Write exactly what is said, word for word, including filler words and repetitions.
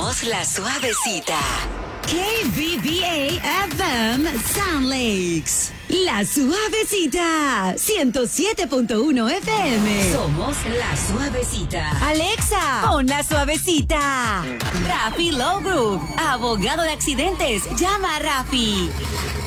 Somos la suavecita. K B B A F M Sound Lakes. La suavecita. ciento siete punto uno F M. Somos la suavecita. Alexa, pon la suavecita. Rafi Low Group. Abogado de accidentes. Llama a Rafi.